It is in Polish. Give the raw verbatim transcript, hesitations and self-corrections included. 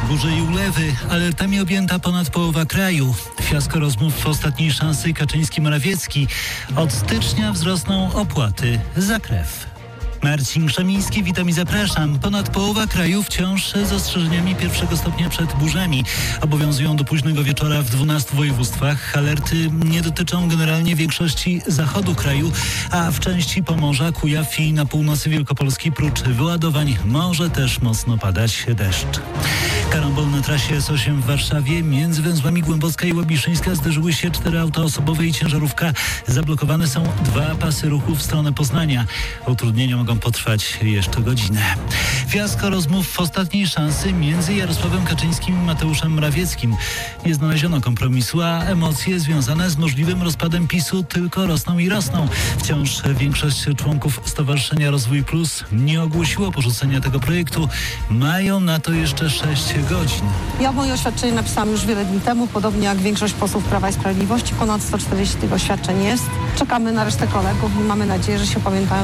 burze i ulewy. Alertami objęta ponad połowa kraju. Fiasko rozmów w ostatniej szansy Kaczyński-Morawiecki. Od stycznia wzrosną opłaty za krew. Marcin Krzemiński, witam i zapraszam. Ponad połowa kraju wciąż z ostrzeżeniami pierwszego stopnia przed burzami. Obowiązują do późnego wieczora w dwunastu województwach. Alerty nie dotyczą generalnie większości zachodu kraju, a w części Pomorza, Kujaw i na północy Wielkopolski prócz wyładowań może też mocno padać deszcz. Karambol na trasie S osiem w Warszawie. Między węzłami Głębocka i Łabiszyńska zderzyły się cztery auta osobowe i ciężarówka. Zablokowane są dwa pasy ruchu w stronę Poznania. Utrudnienia mogą potrwać jeszcze godzinę. Fiasko rozmów w ostatniej szansy między Jarosławem Kaczyńskim i Mateuszem Morawieckim. Nie znaleziono kompromisu, a emocje związane z możliwym rozpadem PiSu tylko rosną i rosną. Wciąż większość członków Stowarzyszenia Rozwój Plus nie ogłosiło porzucenia tego projektu. Mają na to jeszcze sześć godzin. Ja moje oświadczenie napisałam już wiele dni temu, podobnie jak większość posłów Prawa i Sprawiedliwości. Ponad sto czterdzieści tych oświadczeń jest. Czekamy na resztę kolegów i mamy nadzieję, że się opamiętają